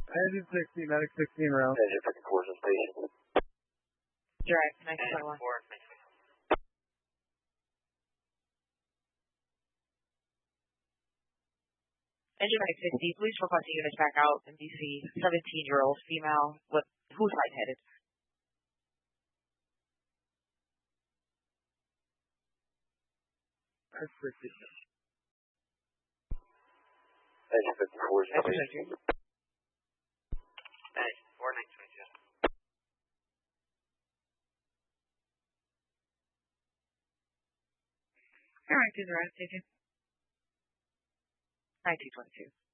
Engine 16, medic 16 round. Engine 54 is in station. Direct, 921. Engine medic 50, please request units back out in DC. 17-year-old female who's lightheaded. That's pretty good. Engine 54 is in station. Engine 4922. All right, do the rest, did you? 1922.